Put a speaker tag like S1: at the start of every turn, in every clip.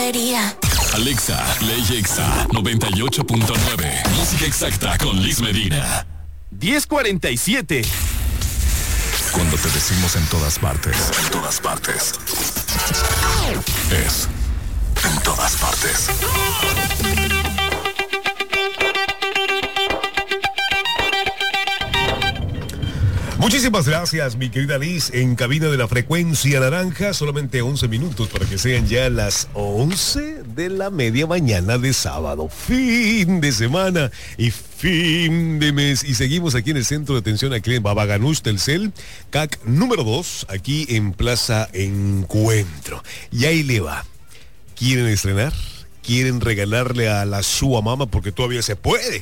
S1: sería.
S2: Alexa, Play Exa 98.9. Música exacta con Liz Medina.
S3: 10:47.
S2: Cuando te decimos en todas partes, es en todas partes.
S4: Muchísimas gracias, mi querida Liz, en cabina de la frecuencia naranja. Solamente 11 minutos para que sean ya las 11 de la media mañana de sábado. Fin de semana y fin de mes. Y seguimos aquí en el centro de atención al cliente Babaganús Telcel, CAC número 2, aquí en Plaza Encuentro. Y ahí le va. ¿Quieren estrenar? ¿Quieren regalarle a la sua mama? Porque todavía se puede.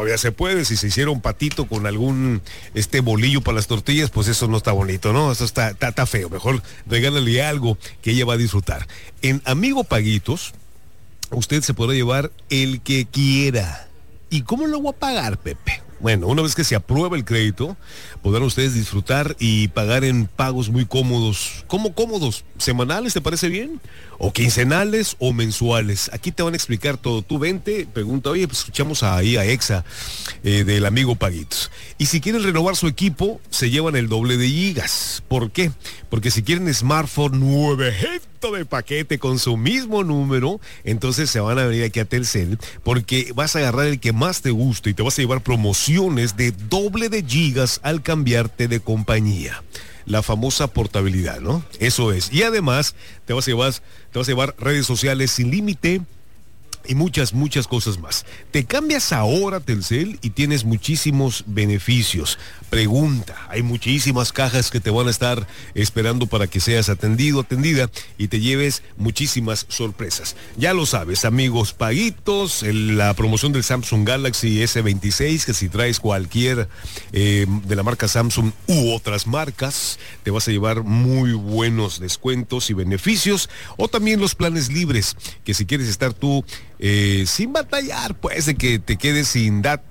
S4: Si se hiciera un patito con algún bolillo para las tortillas, pues eso no está bonito, ¿no? Eso está feo. Mejor regálale algo que ella va a disfrutar. En Amigo Paguitos, usted se podrá llevar el que quiera. ¿Y cómo lo voy a pagar, Pepe? Bueno, una vez que se aprueba el crédito, podrán ustedes disfrutar y pagar en pagos muy cómodos. ¿Cómo cómodos? ¿Semanales, te parece bien? ¿O quincenales o mensuales? Aquí te van a explicar todo. Tú vente, pregunta, oye, pues escuchamos ahí a Exa del Amigo Paguitos. Y si quieren renovar su equipo, se llevan el doble de gigas. ¿Por qué? Porque si quieren smartphone nuevecito de paquete con su mismo número, entonces se van a venir aquí a Telcel, porque vas a agarrar el que más te guste y te vas a llevar promociones de doble de gigas al cambiarte de compañía. La famosa portabilidad, ¿no? Eso es. Y además te vas a llevar redes sociales sin límite y muchas cosas más. Te cambias ahora Telcel y tienes muchísimos beneficios. Pregunta, hay muchísimas cajas que te van a estar esperando para que seas atendido, atendida y te lleves muchísimas sorpresas. Ya lo sabes, amigos paguitos, la promoción del Samsung Galaxy S26, que si traes cualquier de la marca Samsung u otras marcas, te vas a llevar muy buenos descuentos y beneficios, o también los planes libres, que si quieres estar tú sin batallar, pues de que te quedes sin datos